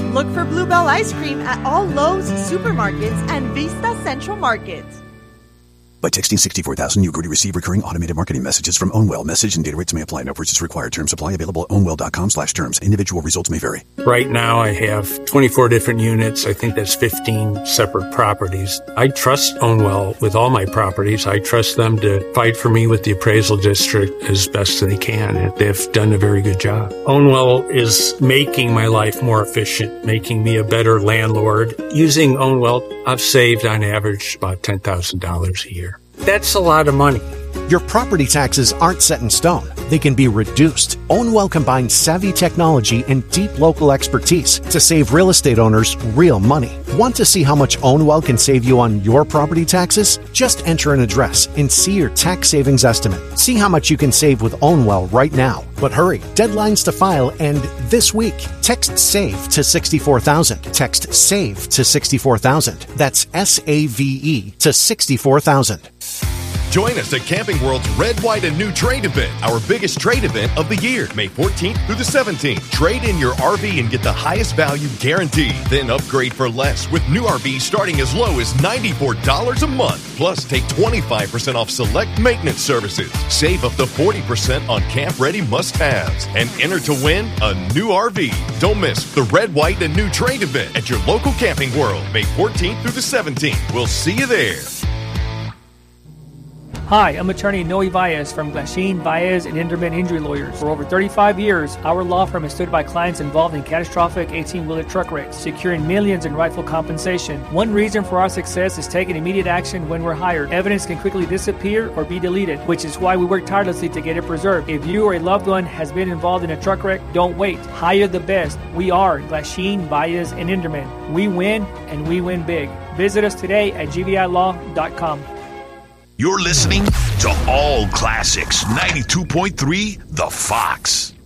Look for Bluebell ice cream at all Lowe's supermarkets and Vista Central Market. By texting 64,000, you agree to receive recurring automated marketing messages from Ownwell. Message and data rates may apply. No purchase required. Terms apply. Available at ownwell.com/terms. Individual results may vary. Right now, I have 24 different units. I think that's 15 separate properties. I trust Ownwell with all my properties. I trust them to fight for me with the appraisal district as best they can. And they've done a very good job. Ownwell is making my life more efficient, making me a better landlord. Using Ownwell, I've saved on average about $10,000 a year. That's a lot of money. Your property taxes aren't set in stone. They can be reduced. Ownwell combines savvy technology and deep local expertise to save real estate owners real money. Want to see how much Ownwell can save you on your property taxes? Just enter an address and see your tax savings estimate. See how much you can save with Ownwell right now. But hurry, deadlines to file end this week. Text SAVE to 64,000. Text SAVE to 64,000. That's SAVE to 64,000. Join us at Camping World's Red, White, and New Trade event, our biggest trade event of the year, May 14th through the 17th. Trade in your RV and get the highest value guaranteed. Then upgrade for less with new RVs starting as low as $94 a month. Plus, take 25% off select maintenance services. Save up to 40% on camp-ready must-haves. And enter to win a new RV. Don't miss the Red, White, and New Trade event at your local Camping World, May 14th through the 17th. We'll see you there. Hi, I'm attorney Noe Valles from Glasheen, Valles, and Inderman Injury Lawyers. For over 35 years, our law firm has stood by clients involved in catastrophic 18-wheeler truck wrecks, securing millions in rightful compensation. One reason for our success is taking immediate action when we're hired. Evidence can quickly disappear or be deleted, which is why we work tirelessly to get it preserved. If you or a loved one has been involved in a truck wreck, don't wait. Hire the best. We are Glasheen, Valles, and Inderman. We win, and we win big. Visit us today at gvilaw.com. You're listening to All Classics 92.3 The Fox.